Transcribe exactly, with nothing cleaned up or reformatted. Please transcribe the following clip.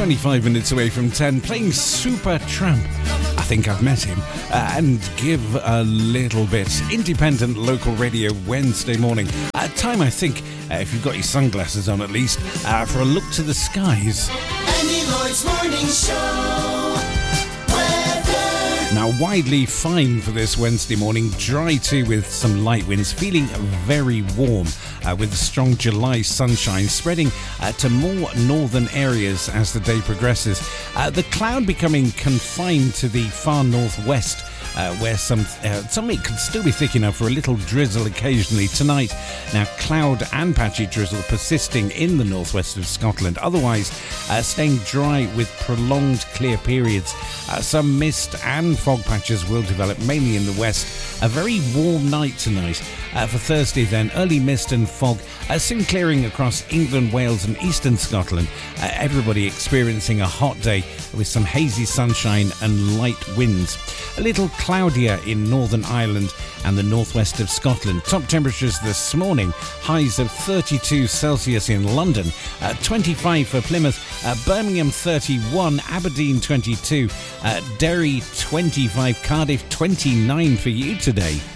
twenty-five minutes away from ten, playing Super Tramp. I think I've met him. Uh, and give a little bit. Independent local radio Wednesday morning. Uh, time, I think, uh, if you've got your sunglasses on at least, uh, for a look to the skies. Andy Lloyd's Morning Show. Weather. Now, widely fine for this Wednesday morning. Dry too with some light winds. Feeling very warm uh, with strong July sunshine spreading uh, to more northern areas as the day progresses. Uh, the cloud becoming confined to the far northwest. Uh, where some uh, some it could still be thick enough for a little drizzle occasionally tonight. Now, cloud and patchy drizzle persisting in the northwest of Scotland. Otherwise, uh, staying dry with prolonged clear periods. Uh, some mist and fog patches will develop mainly in the west. A very warm night tonight. Uh, for Thursday then, early mist and fog uh, soon clearing across England, Wales and eastern Scotland. Uh, everybody experiencing a hot day with some hazy sunshine and light winds. A little cloudier in Northern Ireland and the northwest of Scotland. Top temperatures this morning, highs of thirty-two Celsius in London, uh, twenty-five for Plymouth, uh, Birmingham thirty-one, Aberdeen twenty-two, uh, Derry twenty-five, Cardiff twenty-nine for you today.